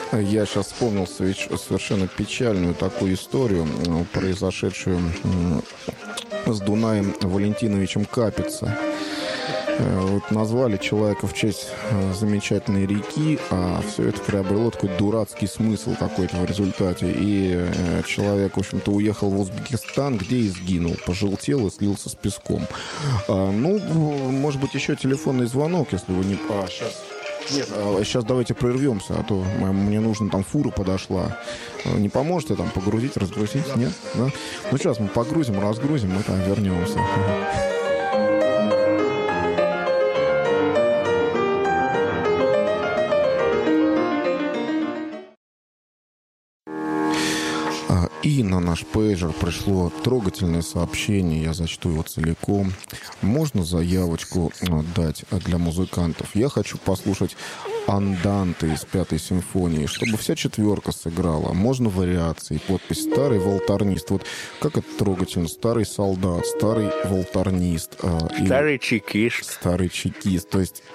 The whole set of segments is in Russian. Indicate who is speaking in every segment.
Speaker 1: Я сейчас вспомнил совершенно печальную такую историю, произошедшую с Дунаем Валентиновичем Капица. Вот назвали человека в честь замечательной реки, а все это приобрело такой дурацкий смысл какой-то в результате. И человек, в общем-то, уехал в Узбекистан, где и сгинул, пожелтел и слился с песком. Ну, может быть, еще телефонный звонок, если вы не... сейчас... Нет, сейчас давайте прервемся, а то мне нужно, там фура подошла. Не поможете там погрузить, разгрузить? Нет? Да? Ну, сейчас мы погрузим, разгрузим, мы там вернемся. И на наш пейджер пришло трогательное сообщение, я зачту его целиком. Можно заявочку дать для музыкантов? Я хочу послушать анданты из 5-й симфонии, чтобы вся четверка сыграла. Можно вариации, подпись «Старый волторнист». Вот как это трогательно. Старый солдат, старый волторнист.
Speaker 2: Старый чекист.
Speaker 1: Старый чекист. То есть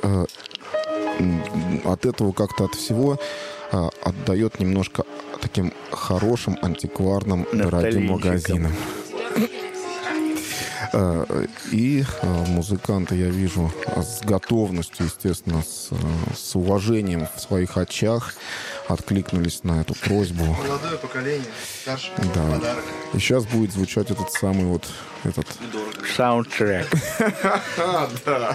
Speaker 1: от этого как-то от всего отдает немножко таким хорошим, антикварным, дорогим магазинам. И музыканты, я вижу, с готовностью, естественно, с уважением в своих очах откликнулись на эту просьбу.
Speaker 3: Молодое поколение, старшее,
Speaker 1: да.
Speaker 3: подарок.
Speaker 1: И сейчас будет звучать этот самый вот этот...
Speaker 2: Саундтрек.
Speaker 1: Да.